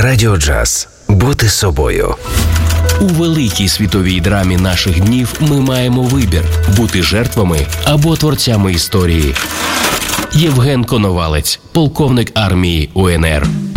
Радіо Джаз. Бути собою. У великій світовій драмі наших днів ми маємо вибір – бути жертвами або творцями історії. Євген Коновалець, полковник армії УНР.